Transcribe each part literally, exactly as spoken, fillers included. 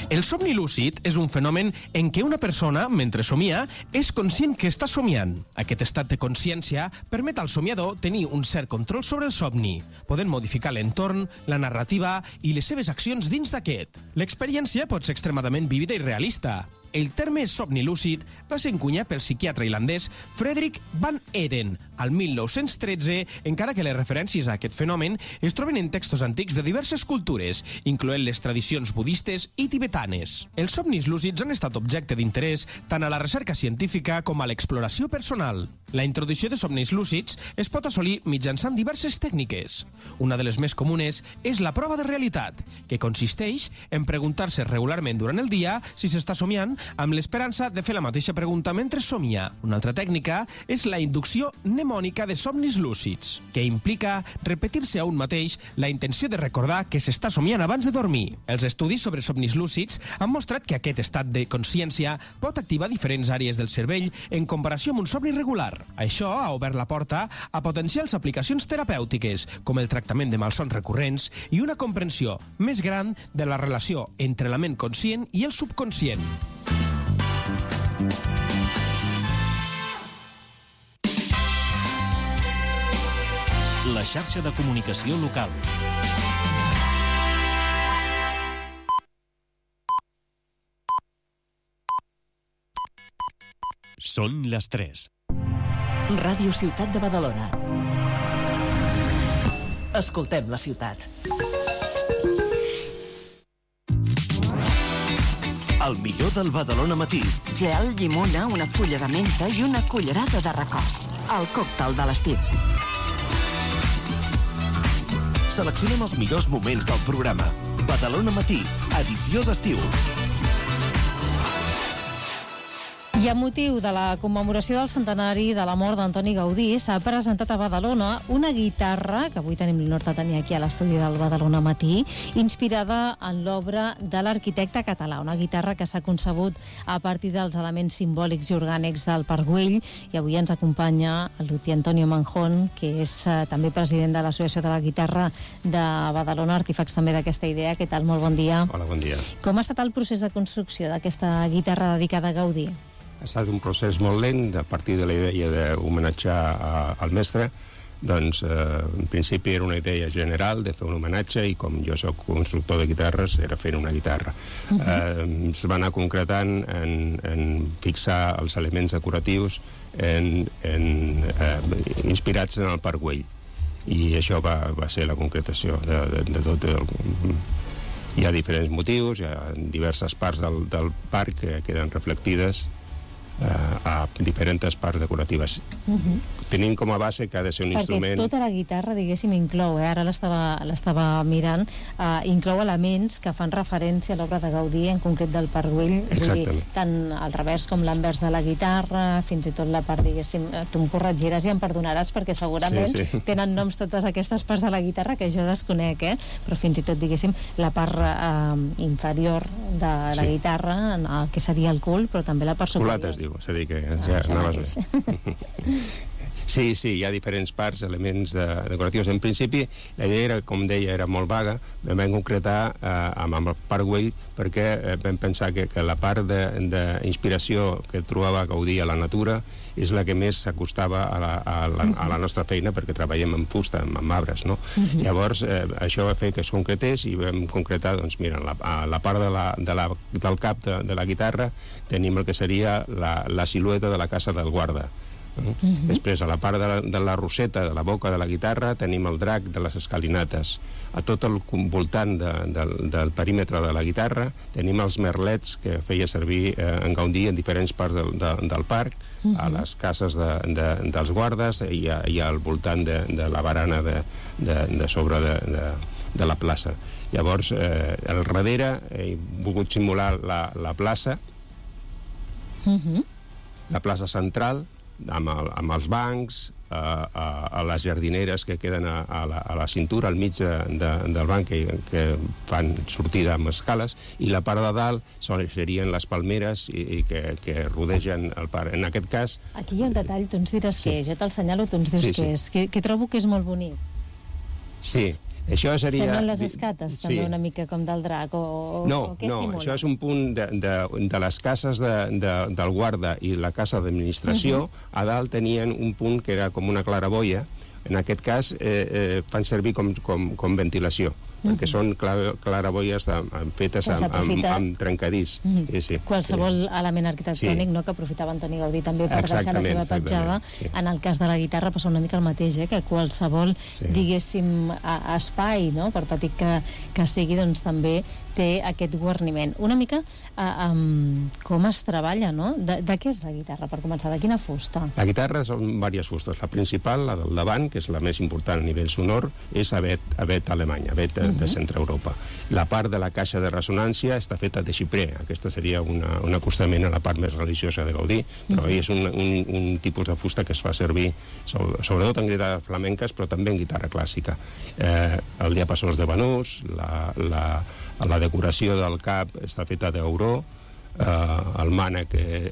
El somni lúcid és un fenomen en què una persona, mentre somia, és conscient que està somiant. Aquest estat de consciència permet al somiador tenir un cert control sobre el somni, podent modificar l'entorn, la narrativa i les seves accions dins d'aquest. L'experiència pot ser extremadament vívida i realista. El terme somni lúcid va ser encunyat pel psiquiatre irlandès Frederick Van Eden al mil nou-cents tretze, encara que les referències a aquest fenomen es troben en textos antics de diverses cultures, incloent les tradicions budistes i tibetanes. Els somnis lúcids han estat objecte d'interès tant a la recerca científica com a l'exploració personal. La introducció de somnis lúcids es pot assolir mitjançant diverses tècniques. Una de les més comunes és la prova de realitat, que consisteix en preguntar-se regularment durant el dia si s'està somiant amb l'esperança de fer la mateixa pregunta mentre somia. Una altra tècnica és la inducció mnemònica de somnis lúcids, que implica repetir-se a un mateix la intenció de recordar que s'està somiant abans de dormir. Els estudis sobre somnis lúcids han mostrat que aquest estat de consciència pot activar diferents àrees del cervell en comparació amb un somni regular. Això ha obert la porta a potencials aplicacions terapèutiques, com el tractament de malsons recurrents i una comprensió més gran de la relació entre la ment conscient i el subconscient. La xarxa de comunicació local. Són les tres. Ràdio Ciutat de Badalona. Escoltem la ciutat. El millor del Badalona Matí. Gel, llimona, una fulla de menta i una cullerada de recòs. El còctel de l'estiu. Seleccionem els millors moments del programa. Badalona Matí, edició d'estiu. I a motiu de la commemoració del centenari de la mort d'Antoni Gaudí s'ha presentat a Badalona una guitarra, que avui tenim l'honor de tenir aquí a l'estudi del Badalona Matí, inspirada en l'obra de l'arquitecte català. Una guitarra que s'ha concebut a partir dels elements simbòlics i orgànics del Parc Güell. I avui ens acompanya el luthier Antonio Manjón, que és eh, també president de l'Associació de la Guitarra de Badalona, artífex també d'aquesta idea. Què tal? Molt bon dia. Hola, bon dia. Com ha estat el procés de construcció d'aquesta guitarra dedicada a Gaudí? Ha estat un procés molt lent, a partir de la idea d'homenatjar al mestre. Doncs, eh, en principi era una idea general de fer un homenatge i com jo soc constructor de guitarres, era fent una guitarra. Uh-huh. eh, es va anar concretant en, en fixar els elements decoratius en, en, eh, inspirats en el Parc Güell. I això va, va ser la concretació de, de, de tot el... Hi ha diferents motius, hi ha diverses parts del, del parc que queden reflectides a diferents parts decoratives. Uh-huh. Tenint com a base que ha de ser un Perquè instrument... Perquè tota la guitarra, diguéssim, inclou, eh? ara l'estava mirant, uh, inclou elements que fan referència a l'obra de Gaudí, en concret del Parc Güell. Exactament. Dir, tant al revers com l'anvers de la guitarra, fins i tot la part, diguéssim, tu em corregiràs i em perdonaràs, perquè segurament sí, sí. tenen noms totes aquestes parts de la guitarra que jo desconec, eh? Però fins i tot, diguéssim, la part uh, inferior de la sí. guitarra, el que seria el cul, però també la part superior. Culat es diu, és a dir, que ah, ja anaves bé. Sí, sí, hi ha diferents parts, elements de, decoratius. En principi, la idea, era, com deia, era molt vaga. Vam concretar eh, amb, amb el Parc Güell perquè eh, vam pensar que, que la part d'inspiració que trobava Gaudí a la natura és la que més s'acostava a, la, a, la, a la nostra feina, perquè treballem amb fusta, amb, amb arbres, no? Uh-huh. Llavors, eh, això va fer que es concretés i vam concretar, doncs, mira, la, a la part de la, de la, del cap de, de la guitarra tenim el que seria la, la silueta de la casa del guarda. Uh-huh. Després, a la part de la, de la roseta, de la boca de la guitarra, tenim el drac de les escalinates. A tot el voltant de, de, del perímetre de la guitarra tenim els merlets que feia servir eh, en Gaudí en diferents parts del, de, del parc, uh-huh. a les cases de, de, dels guardes i, a, i al voltant de, de la barana de, de, de sobre de, de, de la plaça. Llavors, eh, al darrere he volgut simular la, la plaça, uh-huh. la plaça central, amb, el, amb els bancs, a, a, a les jardineres que queden a, a, la, a la cintura, al mig de, de, del banc, que, que fan sortida amb escales, i la part de dalt són, serien les palmeres i, i que, que rodegen el parc. En aquest cas... Aquí hi ha un detall, tu ens diràs sí. què és, jo te'l senyalo, tu ens dius sí, què sí. és, que, que trobo que és molt bonic. Sí, Això seria... Semblen les escates, sí. també, una mica com del drac, o, o, no, o què no, simula? això és un punt de, de, de les cases de, de, del guarda i la casa d'administració. Uh -huh. A dalt tenien un punt que era com una claraboia. En aquest cas eh, eh, fan servir com, com, com ventilació, uh-huh. perquè són clar, claraboies de, fetes amb, amb, amb trencadís. Uh-huh. sí, sí, Qualsevol sí. element arquitectònic, sí. no?, que aprofitava Antoni Gaudí també per Exactament, deixar la seva petjada. sí. En el cas de la guitarra passa una mica el mateix, eh? Que qualsevol, sí. diguéssim, a, espai, no?, per petit que, que sigui, doncs també té aquest guarniment. Una mica uh, um, com es treballa, no? De, de què és la guitarra, per començar? De quina fusta? La guitarra són diverses fustes. La principal, la del davant, que és la més important a nivell sonor, és avet, avet alemany, avet de, uh -huh. de centre Europa. La part de la caixa de ressonància està feta de xipré. Aquesta seria una, un acostament a la part més religiosa de Gaudí, però uh -huh. és un, un, un tipus de fusta que es fa servir sobretot en guitarres flamenques, però també en guitarra clàssica. Eh, el diapasó és de banús, la, la, la decoració del cap està feta d'auró, eh, el mànec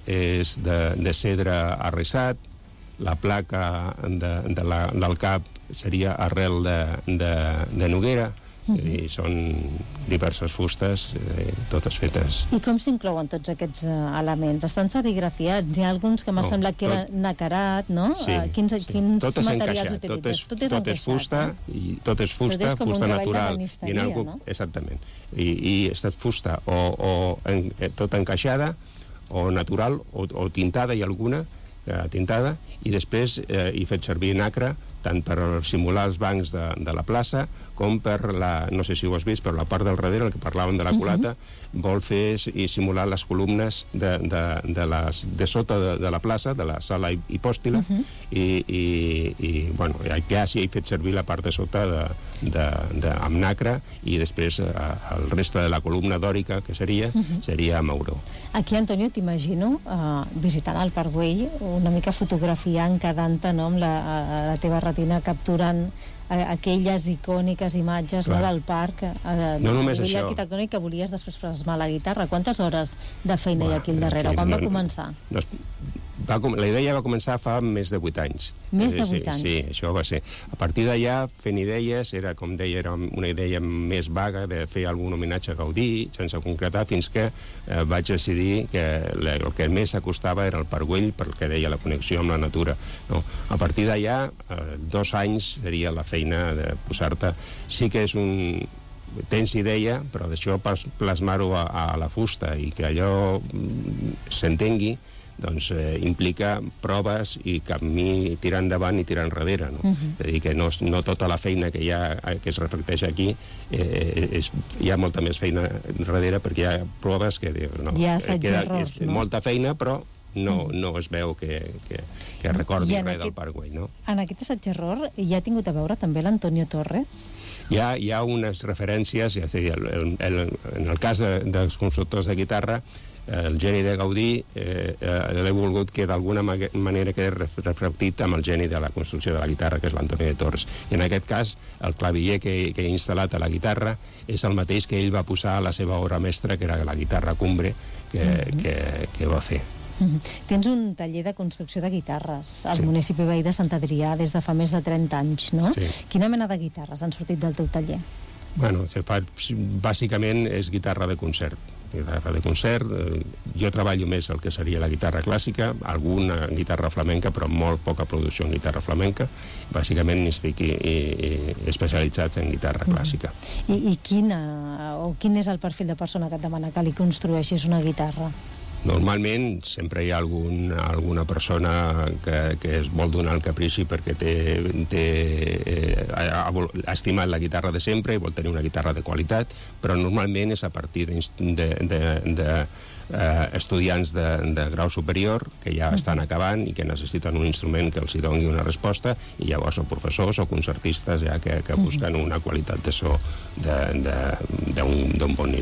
és de, de cedre arrasat, la placa de, de la, del cap seria arrel de, de, de noguera, uh-huh. i són diverses fustes, eh, totes fetes. I com s'inclouen tots aquests uh, elements? Estan serigrafiats? Hi ha alguns que m'ha no, semblat que tot... era nacarat, no? Sí, uh, quins sí. quins tot materials utilitzes? Tot és, tot és, tot és fusta, eh? i tot és fusta, tot és com fusta un natural. I en algú... no? Exactament. I, i és fusta o, o en, tot encaixada, o natural, o, o tintada, i alguna eh, tintada, i després eh, he fet servir nacre tant per simular els bancs de, de la plaça com per la, no sé si ho has vist, però la part del darrere, el que parlàvem de la culata, uh-huh. vol fer i simular les columnes de, de, de, les, de sota de, de la plaça, de la sala hipòstila, uh-huh. i, i, i bueno, ja sí he fet servir la part de sota de, de, de, amb nacre, i després eh, el reste de la columna dòrica, que seria, uh-huh. seria amb auró. Aquí, Antonio, t'imagino eh, visitant el Parc Güell, una mica fotografiant, quedant-te, no?, amb la, la teva retina, capturant aquelles icòniques imatges, no, del parc, eh, no només a nivell això. arquitectònic, que volies després plasmar a la guitarra. Quantes hores de feina Uah, hi ha aquí al darrere? Quan no, va començar? No, va, la idea va començar fa més de vuit anys. Més de vuit sí, anys? Sí, això va ser. A partir d'allà, fent idees, era, com deia, era una idea més vaga de fer algun homenatge a Gaudí, sense concretar, fins que eh, vaig decidir que el que més s'acostava era el Parc Güell, pel que deia la connexió amb la natura. No? A partir d'allà, eh, dos anys seria la feina de posar-te... Sí que és un... tens idea, però d'això plasmar-ho a, a la fusta i que allò s'entengui, doncs eh, implica proves i camí tirar endavant i tirar enrere, no? Uh-huh. És a dir, que no, no tota la feina que hi ha, que es reflecteix aquí, eh, és, hi ha molta més feina darrere, perquè hi ha proves que... No, hi ha assaig queda, errors, és, no? Molta feina, però no, no es veu que, que, que recordi res aquest, del Parc Güell, no? En aquest assaig error hi ha tingut a veure també l'Antonio Torres? Hi ha, hi ha unes referències, és a dir, el, el, en el cas de, dels constructors de guitarra, el geni de Gaudí eh, eh, l'he volgut que d'alguna manera quedi reflectit amb el geni de la construcció de la guitarra, que és l'Antoni de Torres. I en aquest cas, el claviller que, que he instal·lat a la guitarra és el mateix que ell va posar a la seva obra mestra, que era la guitarra Cumbre, que, mm-hmm. que, que va fer. Mm-hmm. Tens un taller de construcció de guitarres al sí. municipi veí de Sant Adrià des de fa més de trenta anys, no? Sí. Quina mena de guitarres han sortit del teu taller? Bueno, se fa, bàsicament és guitarra de concert. guitarra de concert, eh, jo treballo més el que seria la guitarra clàssica, alguna guitarra flamenca, però molt poca producció en guitarra flamenca. Bàsicament estic i, i, especialitzat en guitarra clàssica. I, i quina, o quin és el perfil de persona que et demana que li construeixis una guitarra? Normalment sempre hi ha algun, alguna persona que, que es vol donar el caprici perquè té, té, eh, ha, ha estimat la guitarra de sempre i vol tenir una guitarra de qualitat, però normalment és a partir de, de, de, de eh, estudiants de, de grau superior que ja estan acabant i que necessiten un instrument que els hi doni una resposta, i llavors o professors o concertistes ja que, que busquen una qualitat de so d'un bon nivell.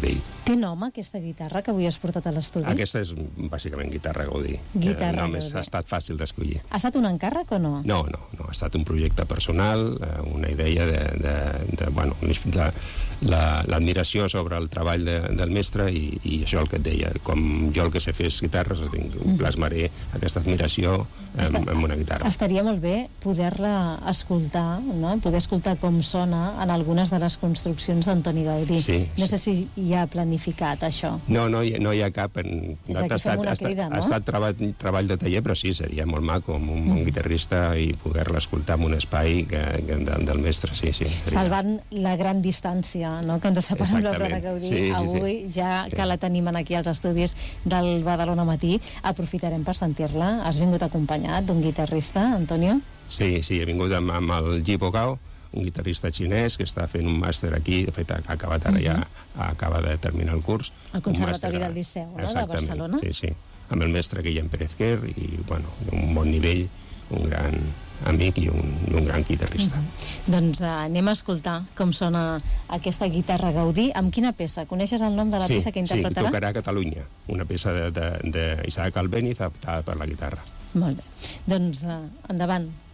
Té nom aquesta guitarra que avui has portat a l'estudi? Aquesta és bàsicament guitarra Gaudí. Guitarra Només Gaudí. ha estat fàcil d'escollir. Ha estat un encàrrec o no? No, no, no, ha estat un projecte personal, eh, una idea de, de, de bueno, la, la, l'admiració sobre el treball de, del mestre i, i això el que et deia, com jo el que sé fer és guitarres, plasmaré aquesta admiració en, en una guitarra. Estaria molt bé poder-la escoltar, no? Poder escoltar com sona en algunes de les construccions d'Antoni Gaudí. Sí, no sí. sé si hi ha planificat això. No, no, hi, no hi ha cap... En, Des d'aquí fem una crida, no? Ha estat treball, treball de taller, però sí, seria molt maco, amb un, mm. un guitarrista i poder-la escoltar en un espai que, que, del, del mestre, sí, sí. Seria... Salvant la gran distància, no?, que ens separa amb l'obra de Gaudí, sí, sí, avui, sí. ja sí. que la tenim aquí als estudis del Badalona Matí, aprofitarem per sentir-la. Has vingut acompanyat d'un guitarrista, Antonio? Sí, sí, he vingut amb, amb el Jibo Gao, un guitarrista xinès que està fent un màster aquí, de fet ha acabat ara ja, acaba de terminar el curs. El Conservatori del Liceu, no?, de Barcelona. Sí, sí, amb el mestre Guillem Pérez Quer i, bueno, un bon nivell, un gran amic i un, un gran guitarrista. Uh-huh. Doncs uh, anem a escoltar com sona aquesta guitarra Gaudí. Amb quina peça? Coneixes el nom de la sí, peça que interpretarà? Sí, tocarà Catalunya, una peça d'Isaac Albéniz adaptada per la guitarra. Molt bé. Doncs uh, endavant.